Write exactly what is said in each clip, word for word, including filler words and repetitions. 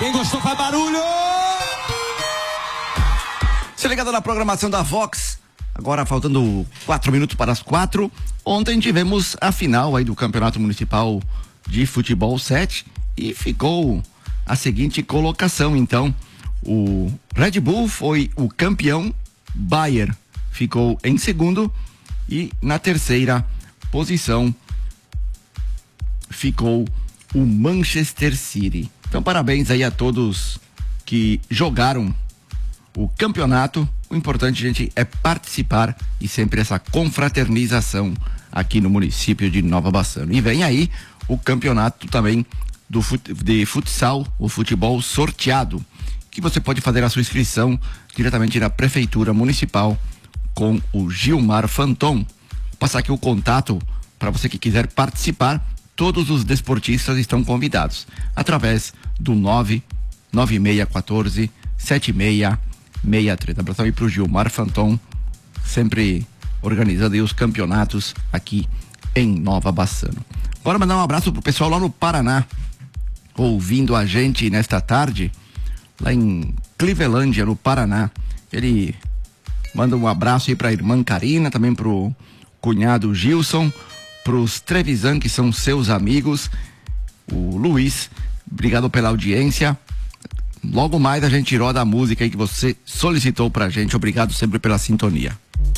Quem gostou faz barulho! Se ligado na programação da Vox, agora faltando quatro minutos para as quatro. Ontem tivemos a final aí do Campeonato Municipal de Futebol sete e ficou a seguinte colocação, então. O Red Bull foi o campeão, Bayer ficou em segundo e na terceira posição ficou o Manchester City. Então parabéns aí a todos que jogaram o campeonato. O importante, gente, é participar e sempre essa confraternização aqui no município de Nova Bassano. E vem aí o campeonato também do fut, de futsal, o futebol sorteado, que você pode fazer a sua inscrição diretamente na Prefeitura Municipal com o Gilmar Fanton. Vou passar aqui o contato para você que quiser participar. Todos os desportistas estão convidados através do nove nove seis um quatro sete seis seis três. Abração aí para o Gilmar Fanton, sempre organizando aí os campeonatos aqui em Nova Bassano. Agora mandar um abraço pro pessoal lá no Paraná, ouvindo a gente nesta tarde, lá em Clevelândia, no Paraná. Ele manda um abraço aí pra irmã Karina, também pro cunhado Gilson, pros Trevisan, que são seus amigos, o Luiz, obrigado pela audiência. Logo mais a gente roda a música aí que você solicitou pra gente. Obrigado sempre pela sintonia.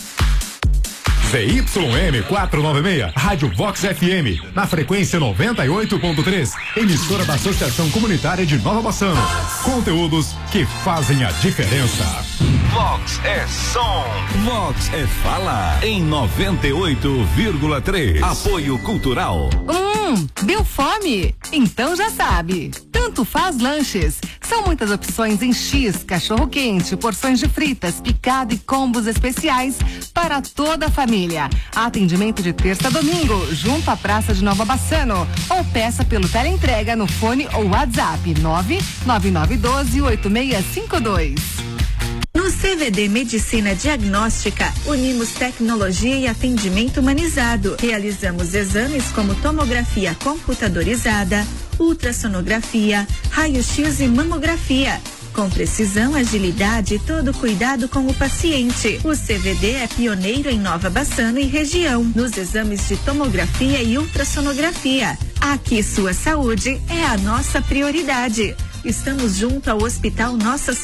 Z Y M quatrocentos e noventa e seis, Rádio Vox F M, na frequência noventa e oito ponto três, emissora da Associação Comunitária de Nova Bassano. Conteúdos que fazem a diferença. Vox é som, Vox é fala, em noventa e oito vírgula três. Apoio Cultural. Hum, deu fome? Então já sabe. Tanto Faz Lanches. São muitas opções em X, cachorro quente, porções de fritas, picado e combos especiais para toda a família. Atendimento de terça a domingo, junto à Praça de Nova Bassano. Ou peça pelo teleentrega no fone ou WhatsApp nove nove nove um dois oito seis cinco dois. No C V D Medicina Diagnóstica, unimos tecnologia e atendimento humanizado. Realizamos exames como tomografia computadorizada, ultrassonografia, raio-x e mamografia. Com precisão, agilidade e todo cuidado com o paciente. O C V D é pioneiro em Nova Bassano e região, nos exames de tomografia e ultrassonografia. Aqui sua saúde é a nossa prioridade. Estamos junto ao Hospital Nossa